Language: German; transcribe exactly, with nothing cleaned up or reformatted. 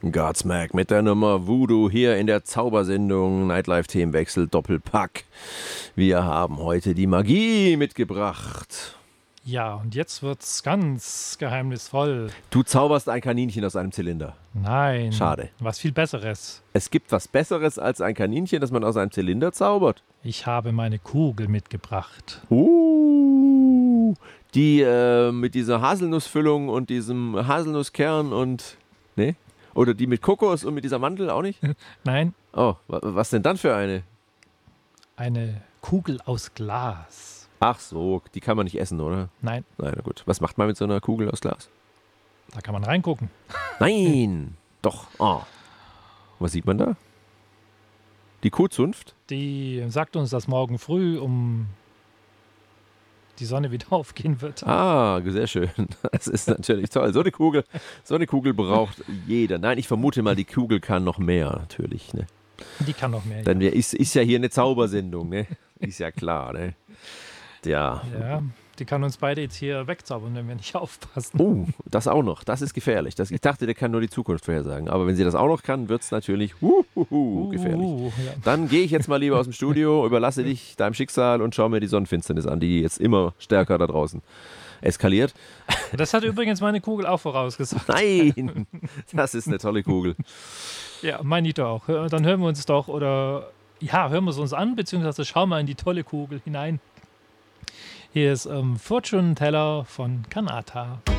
Godsmack mit der Nummer Voodoo hier in der Zaubersendung Nightlife-Themenwechsel Doppelpack. Wir haben heute die Magie mitgebracht. Ja, und jetzt wird's ganz geheimnisvoll. Du zauberst ein Kaninchen aus einem Zylinder. Nein. Schade. Was viel Besseres. Es gibt was Besseres als ein Kaninchen, das man aus einem Zylinder zaubert. Ich habe meine Kugel mitgebracht. Uh, die äh, mit dieser Haselnussfüllung und diesem Haselnusskern und... Ne? Oder die mit Kokos und mit dieser Mandel auch nicht? Nein. Oh, was denn dann für eine? Eine Kugel aus Glas. Ach so, die kann man nicht essen, oder? Nein. Nein, na gut. Was macht man mit so einer Kugel aus Glas? Da kann man reingucken. Nein! Doch. Oh. Was sieht man da? Die Kuhzunft? Die sagt uns, dass morgen früh um die Sonne wieder aufgehen wird. Ah, sehr schön. Das ist natürlich toll. So eine Kugel, so eine Kugel braucht jeder. Nein, ich vermute mal, die Kugel kann noch mehr, natürlich. Ne? Die kann noch mehr. Denn ja. wir, ist, ist ja hier eine Zaubersendung, ne? Ist ja klar, ne? Ja. Ja, die kann uns beide jetzt hier wegzaubern, wenn wir nicht aufpassen. Oh, das auch noch. Das ist gefährlich. Das, ich dachte, der kann nur die Zukunft vorhersagen. Aber wenn sie das auch noch kann, wird es natürlich huhuhu, gefährlich. Uh, ja. Dann gehe ich jetzt mal lieber aus dem Studio, überlasse dich deinem Schicksal und schau mir die Sonnenfinsternis an, die jetzt immer stärker da draußen eskaliert. Das hat übrigens meine Kugel auch vorausgesagt. Nein, das ist eine tolle Kugel. Ja, meine ich doch. Hör- Dann hören wir uns doch, oder ja, hören wir es uns an, beziehungsweise schauen wir in die tolle Kugel hinein. Hier ist ähm, Fortune Teller von Kanata.